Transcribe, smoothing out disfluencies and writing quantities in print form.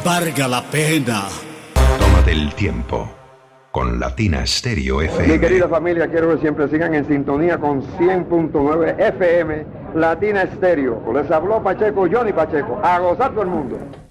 valga la pena. Tómate el tiempo con Latina Stereo FM. Mi querida familia, quiero que siempre sigan en sintonía con 100.9 FM Latina Stereo. Les habló Pacheco, Johnny Pacheco. A gozar todo el mundo.